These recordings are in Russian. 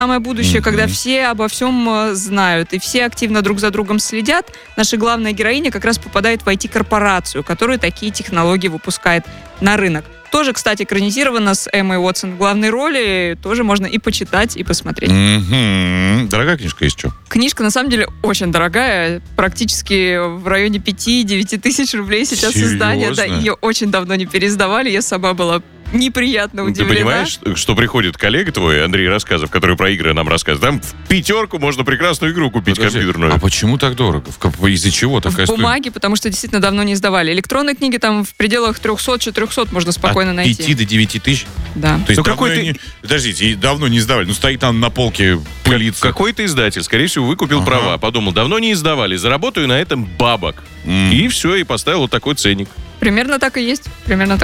самое будущее, когда все обо всем знают, и все активно друг за другом следят. Наша главная героиня как раз попадает в IT-корпорацию, которая такие технологии выпускает на рынок. Тоже, кстати, экранизировано с Эммой Уотсон в главной роли. Тоже можно и почитать, и посмотреть. Дорогая книжка есть что? Книжка, на самом деле, очень дорогая. Практически в районе 5-9 тысяч рублей сейчас издание. Да, ее очень давно не переиздавали. Я сама была неприятно удивлена. Ты понимаешь, что приходит коллега твой, Андрей Рассказов, который про игры нам рассказывает, там в 5 можно прекрасную игру купить. Подожди, компьютерную. А почему так дорого? Из-за чего такая стоимость? В бумаге, потому что действительно давно не издавали. Электронные книги там в пределах 300-400 можно спокойно найти. От 5 до 9 тысяч? Да. То есть подождите, давно не издавали. Стоит там на полке, пылится. Какой-то издатель, скорее всего, выкупил права. Подумал, давно не издавали, заработаю на этом бабок. И все, и поставил вот такой ценник. Примерно так и есть.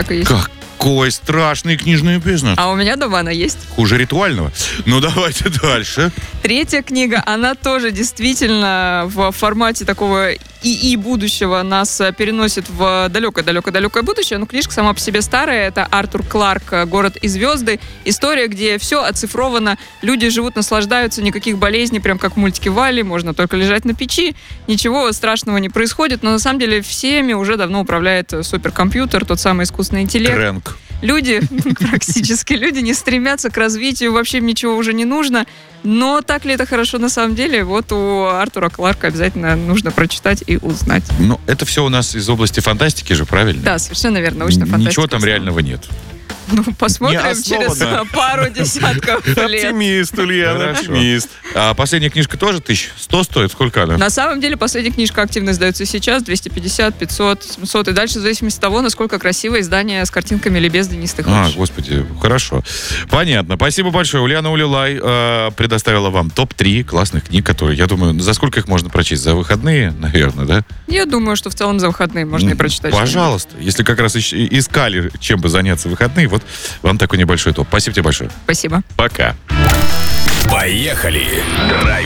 Какой страшный книжный бизнес. А у меня дома она есть. Хуже ритуального. Ну, давайте дальше. 3-я книга, она тоже действительно в формате такого ИИ будущего нас переносит в далекое-далекое-далекое будущее. Но книжка сама по себе старая. Это Артур Кларк «Город и звезды». История, где все оцифровано. Люди живут, наслаждаются, никаких болезней, прям как в мультике Валли. Можно только лежать на печи. Ничего страшного не происходит. Но на самом деле всеми уже давно управляет суперкомпьютер, тот самый искусственный интеллект. Крэнк. Люди, практически люди, не стремятся к развитию, вообще им ничего уже не нужно. Но так ли это хорошо на самом деле? Вот у Артура Кларка обязательно нужно прочитать и узнать. Ну, это все у нас из области фантастики же, правильно? Да, совершенно верно, научная фантастика. Ничего там реального нет. Ну, посмотрим через пару десятков лет. Оптимист, Ульяна, оптимист. А последняя книжка тоже 1100 стоит? Сколько она? На самом деле, последняя книжка активно издается сейчас. 250, 500, 700. И дальше в зависимости от того, насколько красивое издание с картинками или без, Денис, ты хочешь. Господи, хорошо. Понятно. Спасибо большое. Ульяна Улилай предоставила вам топ-3 классных книг, которые, я думаю, за сколько их можно прочесть? За выходные, наверное, да? Я думаю, что в целом за выходные можно и прочитать. Пожалуйста. Если как раз искали, чем бы заняться в выходные, вот вам такой небольшой топ. Спасибо тебе большое. Спасибо. Пока. Поехали! Драйв